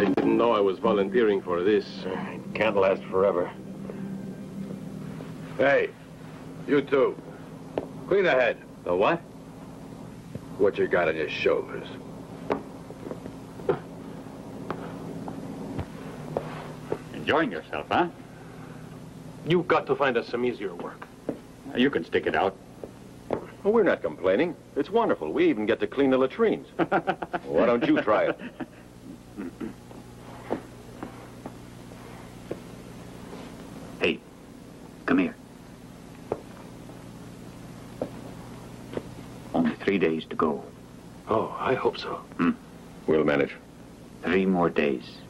I didn't know I was volunteering for this. It can't last forever. Hey, you two. Clean ahead. The what? What you got on your shoulders? Enjoying yourself, huh? You've got to find us some easier work. You can stick it out. Well, we're not complaining. It's wonderful. We even get to clean the latrines. Why don't you try it? Hey, come here. Only 3 days to go. Oh, I hope so. We'll manage. 3 more days.